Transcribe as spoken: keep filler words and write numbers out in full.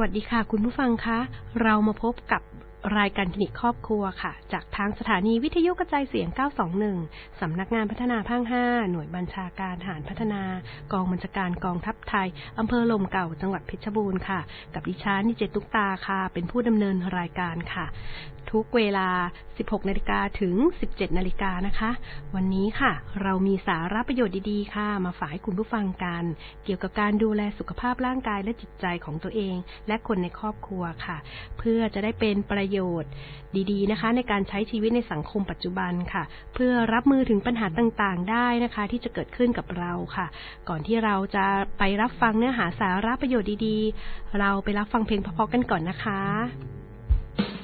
วัสดีค่ะคุณผู้ฟังคะเรามาพบกับรายการคลินิกครอบครัวค่ะจากทางสถานีวิทยุกระจายเสียงเก้าสองหนึ่งสำนักงานพัฒนาภาคห้าหน่วยบัญชาการทหารพัฒนากองบัญชาการกองทัพไทยอำเภอลมเก่าจังหวัดเพชรบูรณ์ค่ะกับดิฉันนิเจตุกตาค่ะเป็นผู้ดำเนินรายการค่ะทุกเวลา สิบหกนาฬิกา ถึง สิบเจ็ดนาฬิกานะคะวันนี้ค่ะเรามีสาระประโยชน์ดีๆค่ะมาฝากให้คุณผู้ฟังกันเกี่ยวกับการดูแลสุขภาพร่างกายและจิตใจของตัวเองและคนในครอบครัวค่ะเพื่อจะได้เป็นประโยชน์ดีๆนะคะในการใช้ชีวิตในสังคมปัจจุบันค่ะเพื่อรับมือถึงปัญหาต่างๆได้นะคะที่จะเกิดขึ้นกับเราค่ะก่อนที่เราจะไปรับฟังเนื้อหาสาระประโยชน์ดีๆเราไปรับฟังเพลงเพราะๆกันก่อนนะคะ